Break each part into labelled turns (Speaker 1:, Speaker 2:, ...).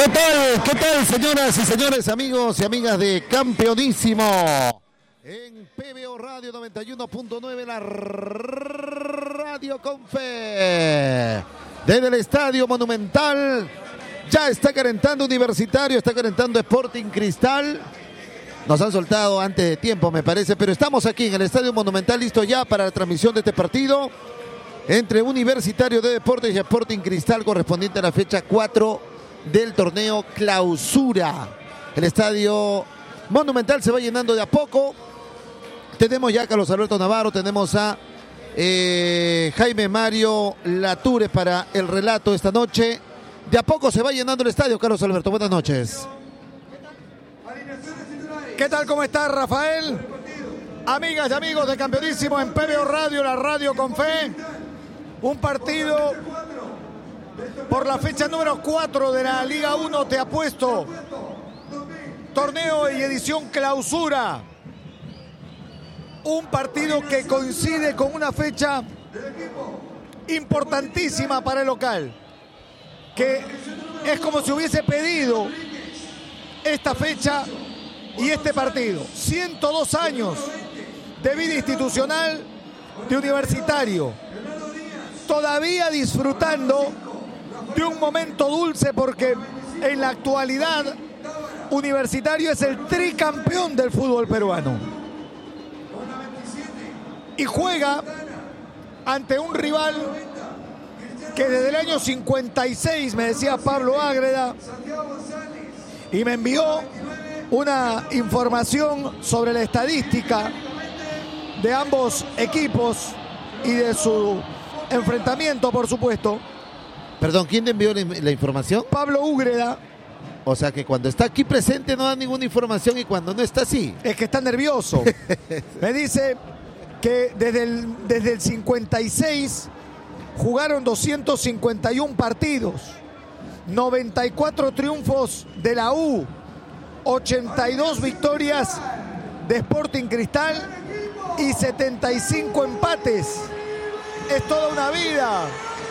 Speaker 1: ¿Qué tal, señoras y señores, amigos y amigas de Campeonísimo? En PBO Radio 91.9, la Radio con Fe. Desde el Estadio Monumental, ya está calentando Universitario, está calentando Sporting Cristal. Nos han soltado antes de tiempo, me parece, pero estamos aquí en el Estadio Monumental, listo ya para la transmisión de este partido entre Universitario de Deportes y Sporting Cristal, correspondiente a la fecha 4 del torneo Clausura. El Estadio Monumental se va llenando de a poco. Tenemos ya a Carlos Alberto Navarro, tenemos a Jaime Mario Lature para el relato esta noche. De a poco se va llenando el estadio, Carlos Alberto. Buenas noches.
Speaker 2: ¿Qué tal? ¿Cómo estás, Rafael? Amigas y amigos de Campeonísimo en PBO Radio, la Radio con Fe. Un partido por la fecha número 4 de la Liga 1, te apuesto. Torneo y edición Clausura. Un partido que coincide con una fecha importantísima para el local, que es como si hubiese pedido esta fecha y este partido. 102 años de vida institucional de Universitario, todavía disfrutando de un momento dulce, porque en la actualidad Universitario es el tricampeón del fútbol peruano y juega ante un rival que desde el año 56, me decía Pablo Ágreda, y me envió una información sobre la estadística de ambos equipos y de su enfrentamiento, por supuesto.
Speaker 1: Perdón, ¿quién te envió la información?
Speaker 2: Pablo Úgreda.
Speaker 1: O sea que cuando está aquí presente no da ninguna información y cuando no está sí.
Speaker 2: Es que está nervioso. Me dice que desde el 56 jugaron 251 partidos, 94 triunfos de la U, 82 victorias de Sporting Cristal y 75 empates. Es toda una vida.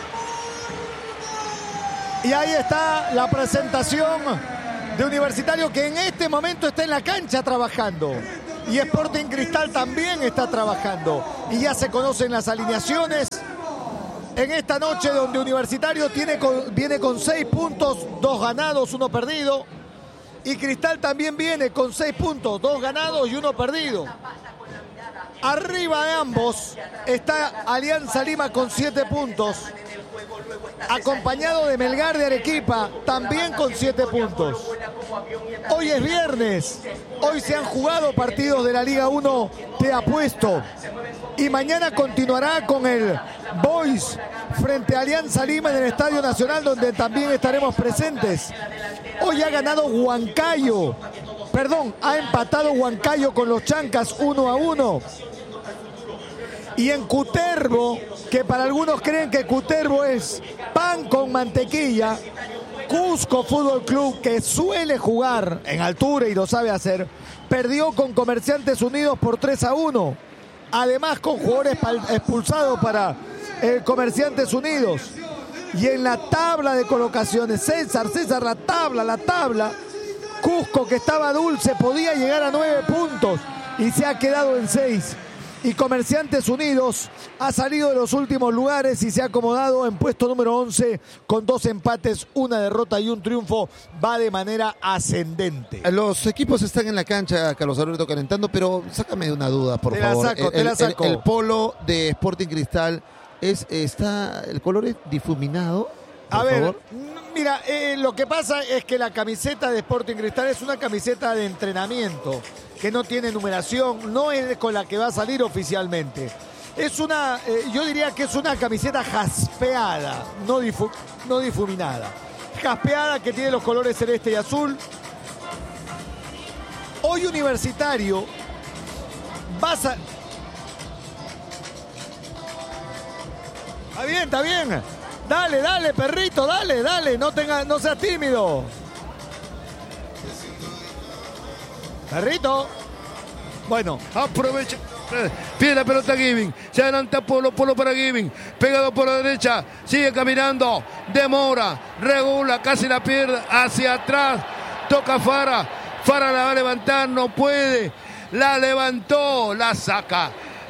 Speaker 2: Y ahí está la presentación de Universitario, que en este momento está en la cancha trabajando. Y Sporting Cristal también está trabajando. Y ya se conocen las alineaciones en esta noche, donde Universitario viene con 6 puntos, 2 ganados, 1 perdido. Y Cristal también viene con 6 puntos, 2 ganados y 1 perdido. Arriba de ambos está Alianza Lima con 7 puntos, acompañado de Melgar de Arequipa, también con 7 puntos. Hoy es viernes, hoy se han jugado partidos de la Liga 1, te apuesto. Y mañana continuará con el Boys frente a Alianza Lima en el Estadio Nacional, donde también estaremos presentes. Hoy ha ganado Huancayo, ha empatado Huancayo con los Chancas 1-1. Y en Cutervo, que para algunos creen que Cutervo es pan con mantequilla, Cusco Fútbol Club, que suele jugar en altura y lo sabe hacer, perdió con Comerciantes Unidos por 3-1. Además, con jugadores expulsados para Comerciantes Unidos. Y en la tabla de colocaciones, César, la tabla, Cusco, que estaba dulce, podía llegar a 9 puntos y se ha quedado en 6. Y Comerciantes Unidos ha salido de los últimos lugares y se ha acomodado en puesto número 11 con 2 empates, 1 derrota y 1 triunfo. Va de manera ascendente.
Speaker 1: Los equipos están en la cancha, Carlos Alberto, calentando, pero sácame de una duda, por favor.
Speaker 2: Te la saco.
Speaker 1: El polo de Sporting Cristal, ¿el color es difuminado?
Speaker 2: A ver, mira, lo que pasa es que la camiseta de Sporting Cristal es una camiseta de entrenamiento, que no tiene numeración, no es con la que va a salir oficialmente. Es una, yo diría que es una camiseta jaspeada, no difuminada. Jaspeada, que tiene los colores celeste y azul. Hoy Universitario Está bien. Dale, perrito, dale, no seas tímido. Perrito. Bueno,
Speaker 3: Aprovecha. Pide la pelota Giving. Se adelanta Polo para Giving. Pegado por la derecha. Sigue caminando. Demora. Regula. Casi la pierde. Hacia atrás. Toca Fara. Fara la va a levantar. No puede. La levantó. La saca.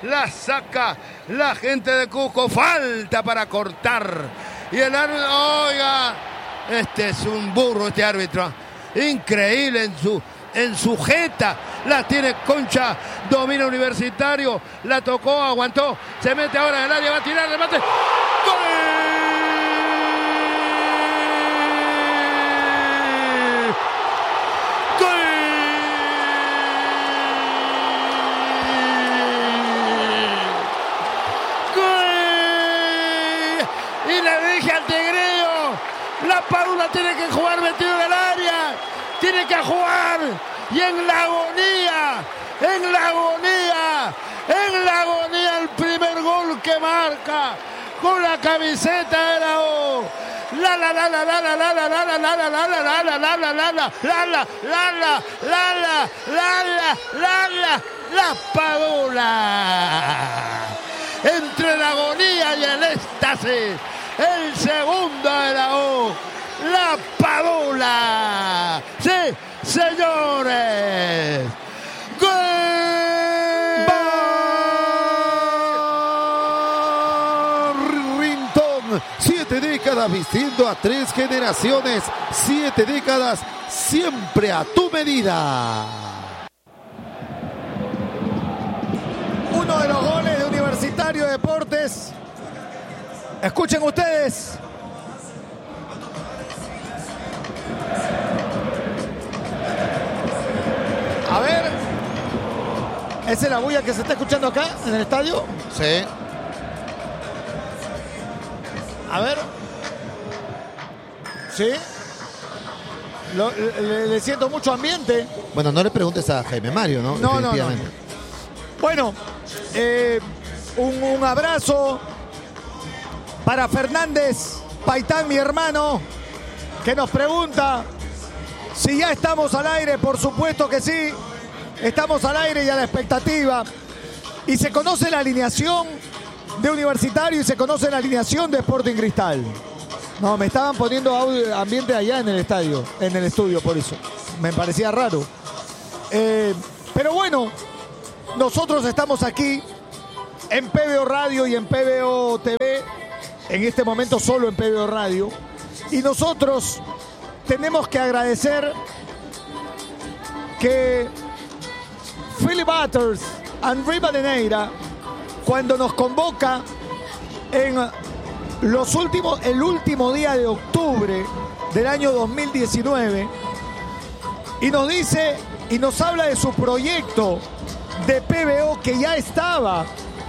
Speaker 3: La gente de Cusco. Falta para cortar. Y el árbitro. Oiga. Este es un burro este árbitro. Increíble en su jeta, la tiene Concha, domina Universitario, la tocó, aguantó, se mete ahora en el área, va a tirar, remate, ¡gol! ¡Gol! ¡Gol! Y le dije al Tigrillo, la Padula tiene que jugar metido en el área, tiene que jugar. Y en la agonía el primer gol que marca con la camiseta de la O. La Padula. Entre la agonía y el éxtasis, el segundo de la O. La Padula. Sí, señores. ¡Gol!
Speaker 1: Barrington, 7 décadas vistiendo a 3 generaciones, 7 décadas siempre a tu medida.
Speaker 2: Uno de los goles de Universitario Deportes. Escuchen ustedes. A ver, ¿esa es la bulla que se está escuchando acá en el estadio?
Speaker 1: Sí.
Speaker 2: A ver. Sí. Le siento mucho ambiente.
Speaker 1: Bueno, no le preguntes a Jaime Mario, ¿no?
Speaker 2: No. Bueno, un abrazo para Fernández Paitán, mi hermano, que nos pregunta si ya estamos al aire. Por supuesto que sí, estamos al aire y a la expectativa. Y se conoce la alineación de Universitario y se conoce la alineación de Sporting Cristal. No, me estaban poniendo ambiente allá en el estadio, en el estudio, por eso. Me parecía raro. Pero bueno, nosotros estamos aquí en PBO Radio y en PBO TV. En este momento solo en PBO Radio. Y nosotros tenemos que agradecer que Philip Butters, Henry Badeneira, cuando nos convoca en el último día de octubre del año 2019 y nos dice y nos habla de su proyecto de PBO que ya estaba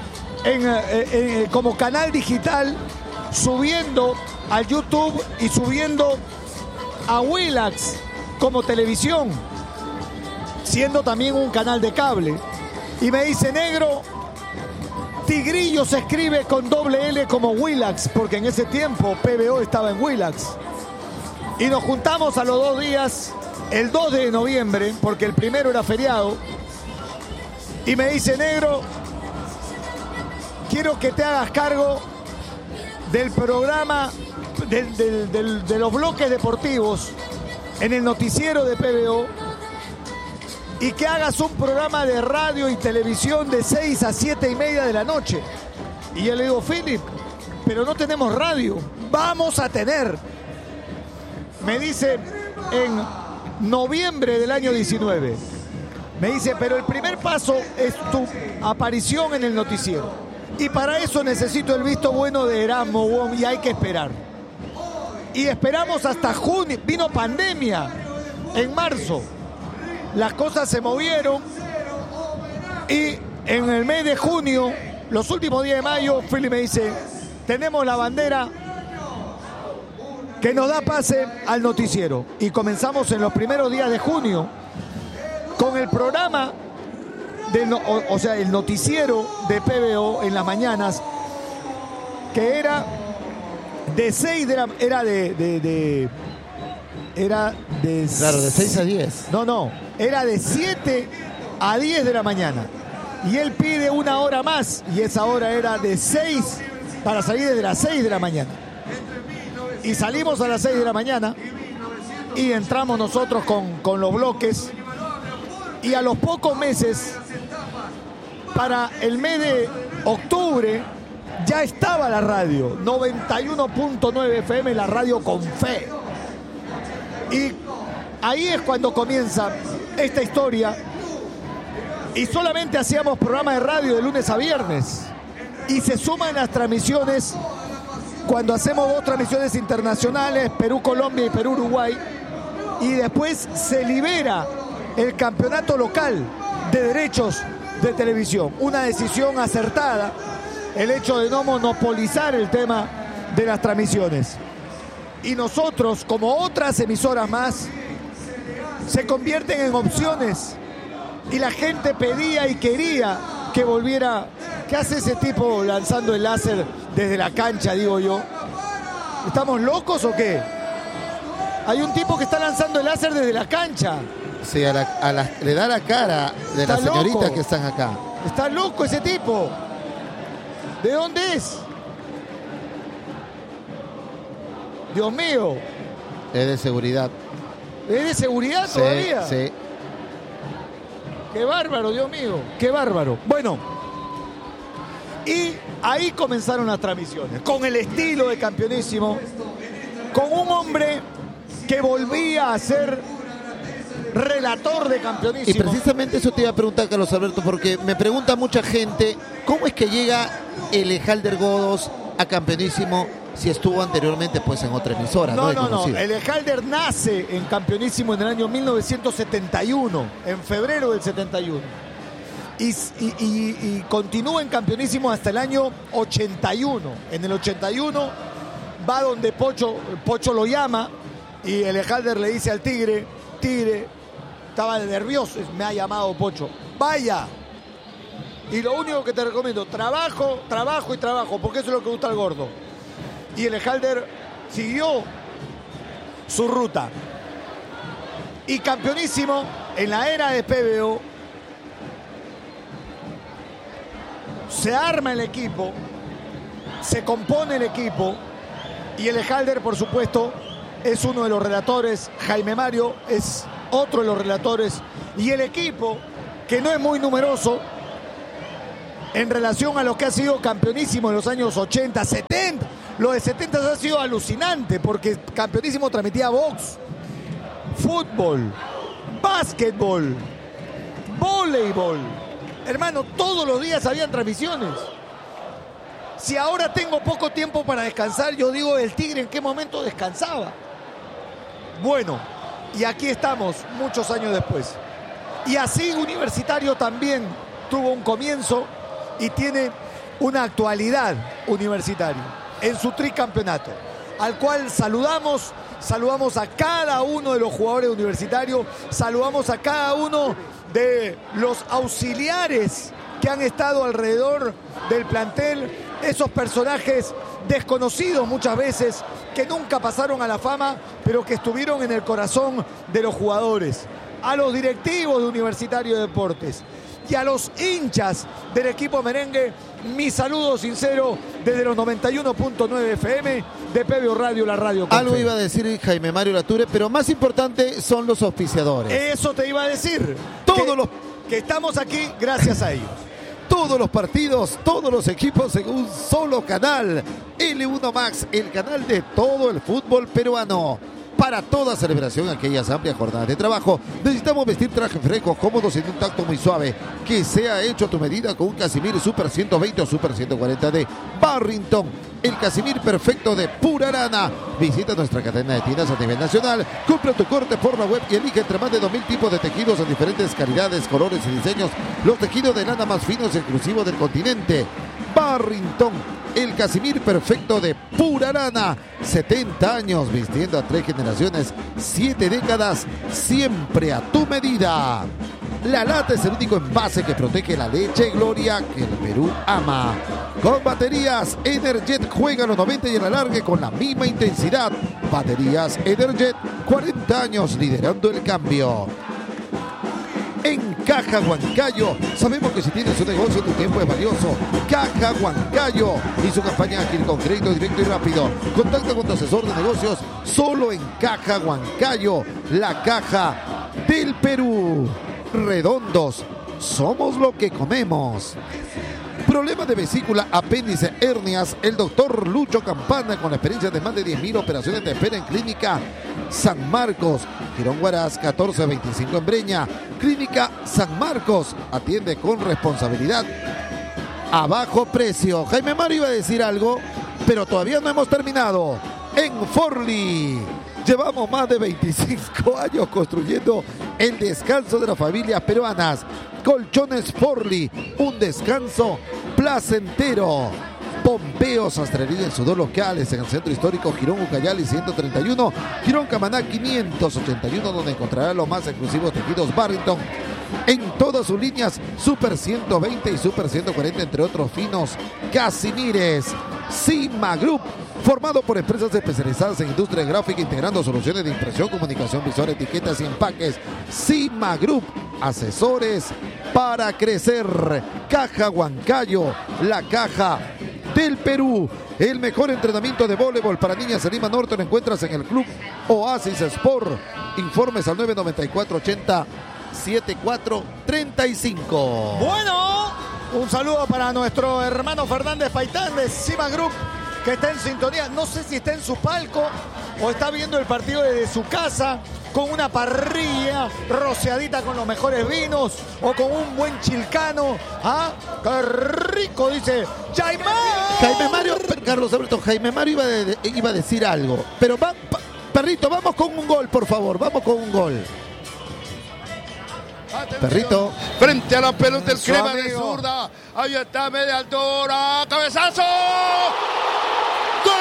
Speaker 2: como canal digital, subiendo al YouTube y subiendo a Willax como televisión, siendo también un canal de cable. Y me dice, negro, Tigrillo se escribe con doble L como Willax, porque en ese tiempo PBO estaba en Willax. Y nos juntamos a los 2 días, el 2 de noviembre, porque el primero era feriado. Y me dice, negro, quiero que te hagas cargo del programa, de los bloques deportivos en el noticiero de PBO y que hagas un programa de radio y televisión de 6 a 7 y media de la noche. Y yo le digo, Philip, pero no tenemos radio. Vamos a tener. Me dice en noviembre del año 19. Me dice, pero el primer paso es tu aparición en el noticiero. Y para eso necesito el visto bueno de Erasmo y hay que esperar. Y esperamos hasta junio. Vino pandemia en marzo. Las cosas se movieron. Y en el mes de junio, los últimos días de mayo, Philly me dice, tenemos la bandera que nos da pase al noticiero. Y comenzamos en los primeros días de junio con el programa, o sea, el noticiero de PBO en las mañanas, que era de 6 de la... Era de
Speaker 1: Claro, de 6 a 10.
Speaker 2: No, era de 7 a 10 de la mañana. y él pide una hora más, y esa hora era de 6, para salir desde las 6 de la mañana. Y salimos a las 6 de la mañana y entramos nosotros con los bloques, y a los pocos meses, para el mes de octubre, ya estaba la radio, 91.9 FM, la radio con fe. Y ahí es cuando comienza esta historia. Y solamente hacíamos programa de radio de lunes a viernes. Y se suman las transmisiones cuando hacemos 2 transmisiones internacionales, Perú-Colombia y Perú-Uruguay. Y después se libera el campeonato local de derechos de televisión. Una decisión acertada, el hecho de no monopolizar el tema de las transmisiones. Y nosotros, como otras emisoras más, se convierten en opciones. Y la gente pedía y quería que volviera. ¿Qué hace ese tipo lanzando el láser desde la cancha, digo yo? ¿Estamos locos o qué? Hay un tipo que está lanzando el láser desde la cancha.
Speaker 1: Sí, le da la cara de las señoritas que están acá.
Speaker 2: Está loco ese tipo. ¿De dónde es? Dios mío.
Speaker 1: Es de seguridad.
Speaker 2: ¿Es de seguridad todavía?
Speaker 1: Sí.
Speaker 2: Qué bárbaro, Dios mío. Qué bárbaro. Bueno, y ahí comenzaron las transmisiones. Con el estilo de Campeonísimo. Con un hombre que volvía a ser relator de Campeonísimo.
Speaker 1: Y precisamente eso te iba a preguntar, Carlos Alberto, porque me pregunta mucha gente, ¿cómo es que llega Elejalder Godos a Campeonísimo si estuvo anteriormente pues en otra emisora?
Speaker 2: No. Elejalder nace en Campeonísimo en el año 1971, en febrero del 71. Y continúa en Campeonísimo hasta el año 81. En el 81 va donde Pocho lo llama y Elejalder le dice al Tigre, estaba nervioso, me ha llamado Pocho, vaya. Y lo único que te recomiendo, trabajo, porque eso es lo que gusta al gordo. Y Elejalder siguió su ruta. Y Campeonísimo, en la era de PBO, se arma el equipo, se compone el equipo, y Elejalder, por supuesto, es uno de los relatores, Jaime Mario es otro de los relatores, y el equipo, que no es muy numeroso en relación a lo que ha sido Campeonísimo en los años 80, 70. Lo de 70 ha sido alucinante porque Campeonísimo transmitía box, fútbol, básquetbol, voleibol. Hermano, todos los días habían transmisiones. Si ahora tengo poco tiempo para descansar, yo digo, el Tigre en qué momento descansaba. Bueno, y aquí estamos muchos años después. Y así Universitario también tuvo un comienzo y tiene una actualidad Universitario en su tricampeonato, al cual saludamos a cada uno de los jugadores de Universitario, saludamos a cada uno de los auxiliares que han estado alrededor del plantel, esos personajes desconocidos muchas veces, que nunca pasaron a la fama, pero que estuvieron en el corazón de los jugadores, a los directivos de Universitario de Deportes y a los hinchas del equipo merengue, mi saludo sincero desde los 91.9 FM de PBO Radio, la radio.
Speaker 1: Algo iba a decir Jaime Mario Lature, pero más importante son los auspiciadores.
Speaker 2: Eso te iba a decir. Que estamos aquí gracias a ellos.
Speaker 1: Todos los partidos, todos los equipos en un solo canal. L1 Max, el canal de todo el fútbol peruano. Para toda celebración, aquellas amplias jornadas de trabajo, necesitamos vestir trajes frescos, cómodos y de un tacto muy suave, que sea hecho a tu medida con un Casimir Super 120 o Super 140 de Barrington. El Casimir perfecto de Purarana. Visita nuestra cadena de tiendas a nivel nacional. Compra tu corte por la web y elige entre más de 2000 tipos de tejidos en diferentes calidades, colores y diseños. Los tejidos de lana más finos y exclusivos del continente. Barrington, el Casimir perfecto de Purarana. 70 años vistiendo a 3 generaciones, 7 décadas, siempre a tu medida. La lata es el único envase que protege la leche Gloria que el Perú ama. Con baterías Energet, juega los 90 y el alargue con la misma intensidad. Baterías Energet, 40 años liderando el cambio. en Caja Huancayo. Sabemos que si tienes un negocio, tu tiempo es valioso. Caja Huancayo y su campaña ágil con crédito directo y rápido. Contacta con tu asesor de negocios solo en Caja Huancayo, la caja del Perú. Redondos, somos lo que comemos. Problemas de vesícula, apéndice, hernias. El doctor Lucho Campana, con la experiencia de más de 10.000 operaciones, de espera en Clínica San Marcos, Girón Huaraz 1425 en Breña. Clínica San Marcos atiende con responsabilidad a bajo precio. Jaime Mario iba a decir algo, pero todavía no hemos terminado. En Forli llevamos más de 25 años construyendo el descanso de las familias peruanas. Colchones Forli, un descanso placentero. Pompeo Sastrería en sus dos locales en el centro histórico Girón Ucayali 131, Girón Camaná 581, donde encontrará los más exclusivos tejidos Barrington en todas sus líneas Super 120 y Super 140, entre otros finos casimires. Cima Group, formado por empresas especializadas en industria gráfica, integrando soluciones de impresión, comunicación visual, etiquetas y empaques. Cima Group, asesores para crecer. Caja Huancayo, la caja del Perú. El mejor entrenamiento de voleibol para niñas en Lima Norte lo encuentras en el Club Oasis Sport. Informes al 994-80-7435.
Speaker 2: Bueno, un saludo para nuestro hermano Fernández Paitán de Cima Group, que está en sintonía. No sé si está en su palco o está viendo el partido desde su casa, con una parrilla rociadita con los mejores vinos o con un buen chilcano. ¡Ah, qué rico! Dice Jaime
Speaker 1: Mario, Carlos Alberto, Jaime Mario iba a decir algo, pero Perrito, vamos con un gol, por favor, vamos con un gol.
Speaker 3: Atención.
Speaker 1: Perrito.
Speaker 3: Frente a la pelota, el
Speaker 2: Su
Speaker 3: crema de
Speaker 2: amigo.
Speaker 3: zurda. Ahí está, media altura. ¡Cabezazo! ¡Gol!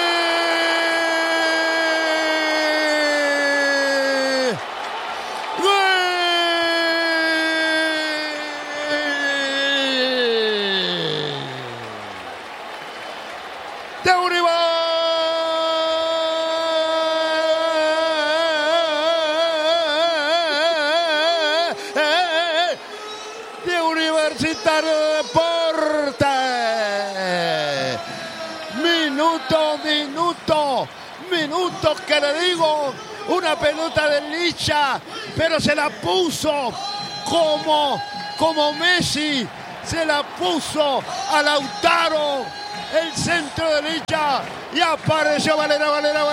Speaker 3: ¡De Univar! De Universitario de Deportes. Minuto que le digo. Una pelota de Licha, pero se la puso como Messi. Se la puso a Lautaro. El centro de Licha. Y apareció Valera.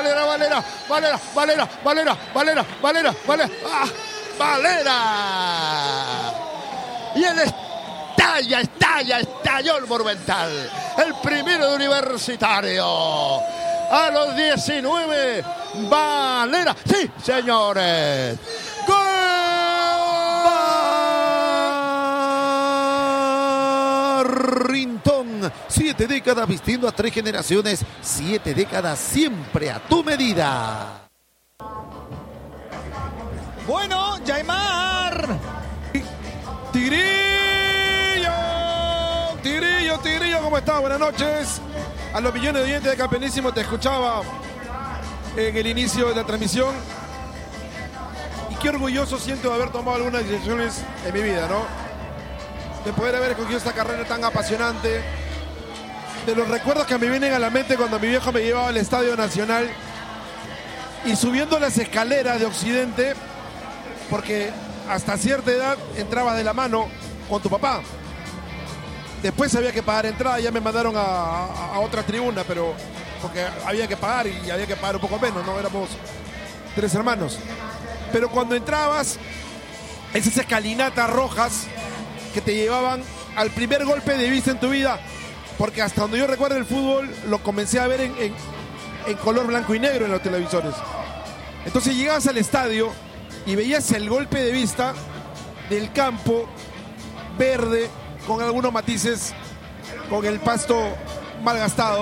Speaker 3: ¡Ah! Valera. Y él estalló el Monumental. El primero de Universitario. A los 19, Valera. Sí, señores. ¡Gol!
Speaker 1: Rintón, 7 décadas vistiendo a 3 generaciones, 7 décadas siempre a tu medida.
Speaker 2: Bueno, Jaimar.
Speaker 4: Tigrillo, ¿cómo estás? Buenas noches. A los millones de oyentes de Campeonísimo, te escuchaba en el inicio de la transmisión. Y qué orgulloso siento de haber tomado algunas decisiones en mi vida, ¿no? De poder haber escogido esta carrera tan apasionante. De los recuerdos que me vienen a la mente cuando mi viejo me llevaba al Estadio Nacional y subiendo las escaleras de Occidente, porque hasta cierta edad entrabas de la mano con tu papá. Después había que pagar entrada, ya me mandaron a otra tribuna, pero porque había que pagar y había que pagar un poco menos, ¿no? Éramos 3 hermanos. Pero cuando entrabas, esas escalinatas rojas que te llevaban al primer golpe de vista en tu vida, porque hasta donde yo recuerdo el fútbol lo comencé a ver en color blanco y negro en los televisores. Entonces llegabas al estadio y veías el golpe de vista del campo verde con algunos matices, con el pasto malgastado.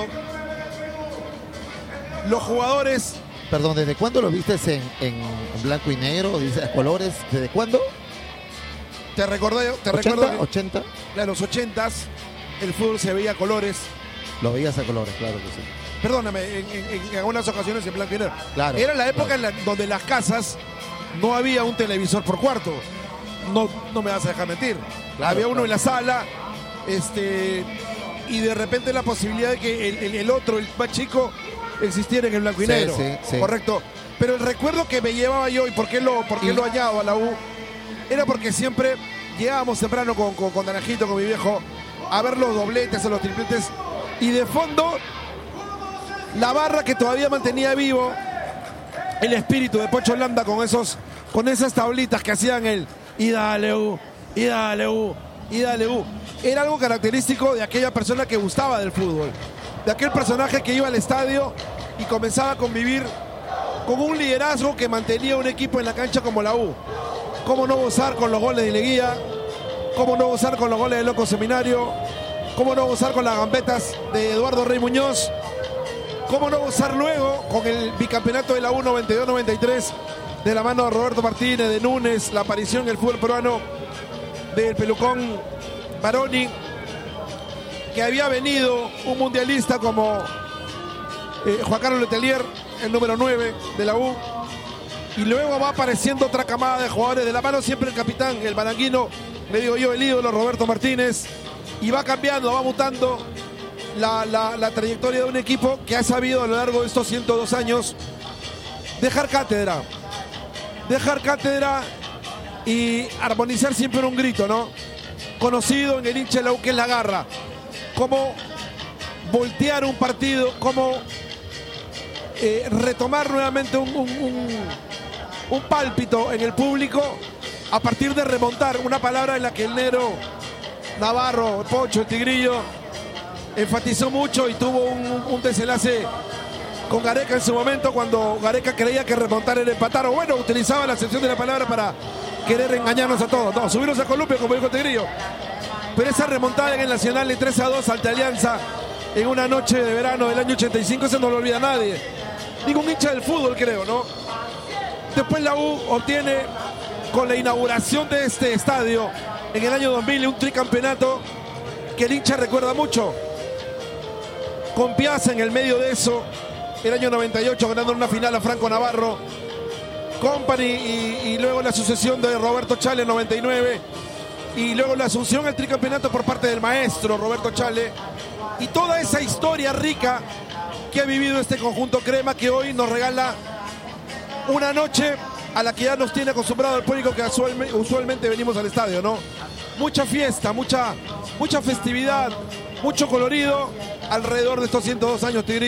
Speaker 4: Los jugadores...
Speaker 1: Perdón, ¿desde cuándo lo viste en blanco y negro? ¿Dices colores? ¿Desde cuándo?
Speaker 4: Te recuerdo que
Speaker 1: 80.
Speaker 4: en los 80s el fútbol se veía a colores.
Speaker 1: Lo veías a colores, claro que sí.
Speaker 4: Perdóname, en algunas ocasiones en blanco y negro.
Speaker 1: Claro,
Speaker 4: Era la época
Speaker 1: claro.
Speaker 4: donde las casas no había un televisor por cuarto. no me vas a dejar mentir.
Speaker 1: Claro,
Speaker 4: Había uno
Speaker 1: claro.
Speaker 4: en la sala, y de repente la posibilidad de que el otro, el más chico, existiera en el blanco y
Speaker 1: Sí,
Speaker 4: negro.
Speaker 1: sí.
Speaker 4: Correcto. Pero el recuerdo que me llevaba yo, y por qué lo añado a la U, era porque siempre llegábamos temprano con Naranjito, con mi viejo, a ver los dobletes o los tripletes, y de fondo la barra que todavía mantenía vivo el espíritu de Pocho Landa con esas tablitas que hacían el y dale U, y dale U, y dale U. Era algo característico de aquella persona que gustaba del fútbol, de aquel personaje que iba al estadio y comenzaba a convivir con un liderazgo que mantenía un equipo en la cancha como la U. ¿Cómo no gozar con los goles de Leguía? ¿Cómo no gozar con los goles de Loco Seminario? ¿Cómo no gozar con las gambetas de Eduardo Rey Muñoz? ¿Cómo no gozar luego con el bicampeonato de la U 92-93 de la mano de Roberto Martínez, de Núñez, la aparición en el fútbol peruano del pelucón Baroni, que había venido un mundialista como Juan Carlos Letelier, el número 9 de la U, y luego va apareciendo otra camada de jugadores de la mano, siempre el capitán, el baranguino, le digo yo, el ídolo Roberto Martínez, y va cambiando, va mutando la trayectoria de un equipo que ha sabido a lo largo de estos 102 años dejar cátedra y armonizar siempre en un grito, ¿no? Conocido en el hincha de la U, que es la garra. Cómo voltear un partido, cómo retomar nuevamente un pálpito en el público a partir de remontar, una palabra en la que el negro Navarro, el Pocho, el Tigrillo enfatizó mucho y tuvo un desenlace con Gareca en su momento, cuando Gareca creía que remontar era empatar, o bueno, utilizaba la acepción de la palabra para querer engañarnos a todos. No, subirnos a Columpio, como dijo Tigrillo. Pero esa remontada en el Nacional de 3-2 ante Alianza en una noche de verano del año 85, eso no lo olvida nadie. Ningún hincha del fútbol, creo, ¿no? Después la U obtiene, con la inauguración de este estadio en el año 2000, un tricampeonato que el hincha recuerda mucho. Con Piazza en el medio de eso, el año 98 ganando una final a Franco Navarro, Company y luego la sucesión de Roberto Chale en 99, y luego la asunción al tricampeonato por parte del maestro Roberto Chale, y toda esa historia rica que ha vivido este conjunto crema, que hoy nos regala una noche a la que ya nos tiene acostumbrado el público que usualmente venimos al estadio, ¿no? Mucha fiesta, mucha festividad, mucho colorido alrededor de estos 102 años, Tigrillo.